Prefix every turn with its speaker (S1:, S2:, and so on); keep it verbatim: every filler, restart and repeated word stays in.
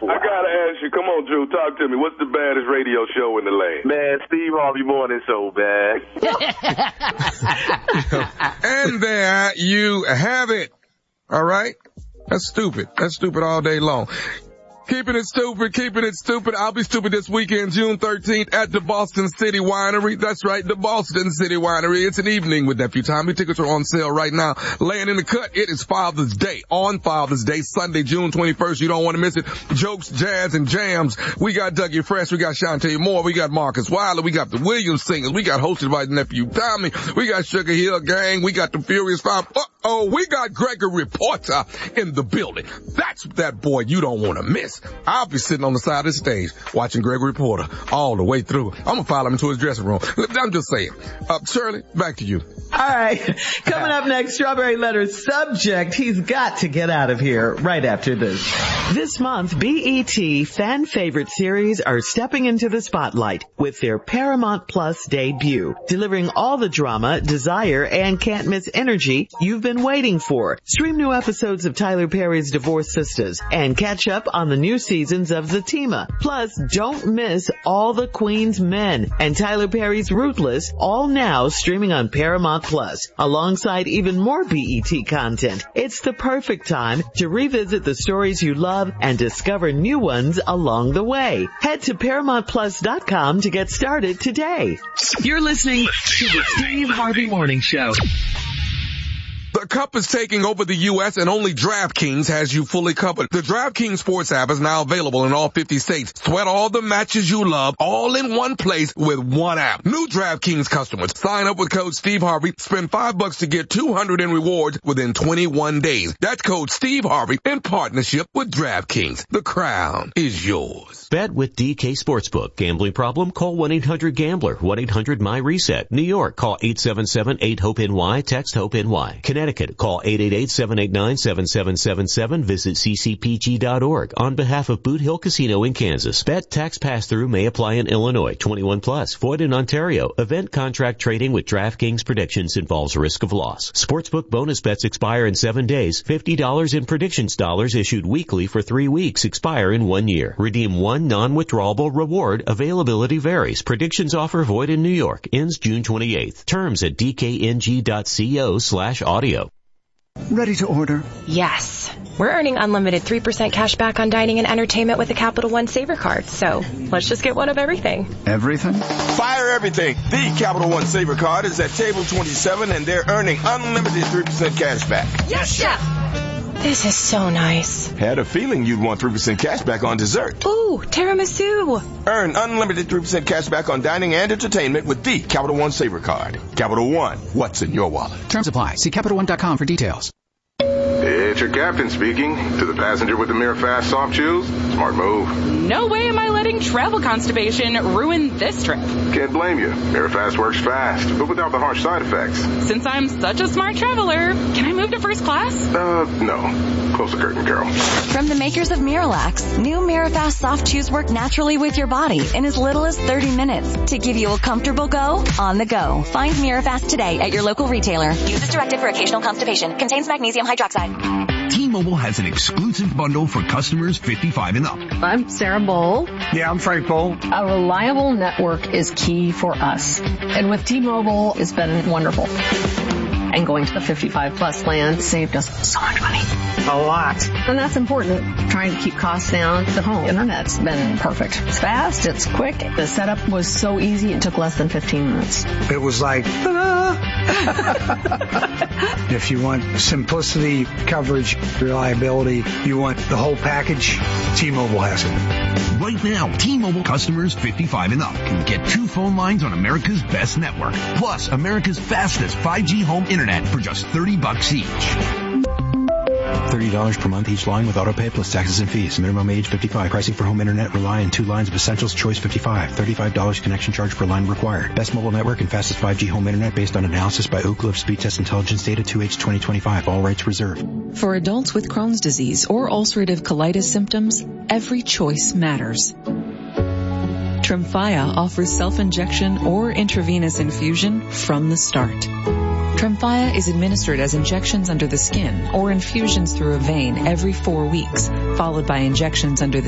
S1: I gotta ask you, come on, Drew, talk to me. What's the baddest radio show in the land?
S2: Man, Steve Harvey Morning Show, man.
S3: And there you have it. All right? That's stupid. That's stupid all day long. Keeping it stupid, keeping it stupid. I'll be stupid this weekend, June thirteenth, at the Boston City Winery. That's right, the Boston City Winery. It's an evening with Nephew Tommy. Tickets are on sale right now. Laying in the cut, it is Father's Day. On Father's Day, Sunday, June twenty-first. You don't want to miss it. Jokes, jazz, and jams. We got Dougie Fresh. We got Shantae Moore. We got Marcus Wilder. We got the Williams Singers. We got hosted by Nephew Tommy. We got Sugar Hill Gang. We got the Furious Five. Uh-oh, we got Gregory Porter in the building. That's that boy you don't want to miss. I'll be sitting on the side of the stage watching Gregory Porter all the way through. I'm going to follow him into his dressing room. I'm just saying. Uh, Shirley, back to you.
S4: All right. Coming up next, Strawberry Letter's subject. He's got to get out of here right after this. This month, B E T fan favorite series are stepping into the spotlight with their Paramount Plus debut, delivering all the drama, desire, and can't miss energy you've been waiting for. Stream new episodes of Tyler Perry's Divorced Sisters and catch up on the new seasons of Zatima. Plus, don't miss All the Queen's Men and Tyler Perry's Ruthless, all now streaming on Paramount Plus, alongside even more B E T content. It's the perfect time to revisit the stories you love and discover new ones along the way. Head to Paramount Plus dot com to get started today. You're listening to the Steve Harvey Morning Show.
S3: The Cup is taking over the U S and only DraftKings has you fully covered. The DraftKings Sports app is now available in all fifty states. Sweat all the matches you love all in one place with one app. New DraftKings customers, sign up with code Steve Harvey. Spend five bucks to get two hundred in rewards within twenty-one days. That's code Steve Harvey in partnership with DraftKings. The crown is yours.
S5: Bet with D K Sportsbook. Gambling problem? Call one eight hundred gambler. one eight hundred my reset. New York, call eight seven seven eight hope N Y. Text HOPE-NY. Connecticut, call eight eight eight seven eight nine seven seven seven seven. Visit c c p g dot org. On behalf of Boot Hill Casino in Kansas. Bet tax pass-through may apply in Illinois. twenty-one plus. Void in Ontario. Event contract trading with DraftKings predictions involves risk of loss. Sportsbook bonus bets expire in seven days. fifty dollars in predictions dollars issued weekly for three weeks expire in one year. Redeem one non-withdrawable reward. Availability varies. Predictions offer void in New York. Ends June twenty-eighth. Terms at d k n g dot co slash audio.
S6: Ready to order?
S7: Yes. We're earning unlimited three percent cash back on dining and entertainment with a Capital One Saver card. So let's just get one of everything.
S6: Everything?
S8: Fire everything. The Capital One Saver card is at table twenty-seven and they're earning unlimited three percent cash back.
S7: Yes, Chef. This is so nice.
S8: Had a feeling you'd want three percent cash back on dessert.
S7: Ooh, tiramisu.
S8: Earn unlimited three percent cash back on dining and entertainment with the Capital One Saver card. Capital One, what's in your wallet?
S6: Terms apply. See Capital One dot com for details.
S9: It's your captain speaking. To the passenger with the Mirror Fast Soft Chews, smart move.
S10: No way am I letting travel constipation ruin this trip.
S9: Can't blame you. Mirror Fast works fast, but without the harsh side effects.
S10: Since I'm such a smart traveler, can I move to first class?
S9: Uh, no. Close the curtain, Carol.
S11: From the makers of Miralax, new Mirror Fast Soft Chews work naturally with your body in as little as thirty minutes to give you a comfortable go on the go. Find Mirror Fast today at your local retailer. Use as directed for occasional constipation. Contains magnesium hydroxide.
S12: T-Mobile has an exclusive bundle for customers fifty-five and up.
S13: I'm Sarah Bowl.
S14: Yeah, I'm Frank Bowl.
S13: A reliable network is key for us. And with T-Mobile, it's been wonderful. And going to the fifty-five plus plan saved us so much money.
S14: A lot.
S13: And that's important. Trying to keep costs down. The home internet's been perfect. It's fast. It's quick. The setup was so easy. It took less than fifteen minutes.
S14: It was like, if you want simplicity, coverage, reliability, you want the whole package, T-Mobile has it.
S12: Right now, T-Mobile customers fifty-five and up can get two phone lines on America's best network, plus America's fastest five G home internet for just thirty bucks each.
S15: thirty dollars per month each line with auto pay plus taxes and fees. Minimum age fifty-five. Pricing for home internet rely on two lines of Essentials Choice fifty-five. thirty-five dollars connection charge per line required. Best mobile network and fastest five G home internet based on analysis by Ookla of Speed Test Intelligence data two H twenty twenty-five. All rights reserved.
S16: For adults with Crohn's disease or ulcerative colitis symptoms, every choice matters. Tremfya offers self-injection or intravenous infusion from the start. Tremfya is administered as injections under the skin or infusions through a vein every four weeks, followed by injections under the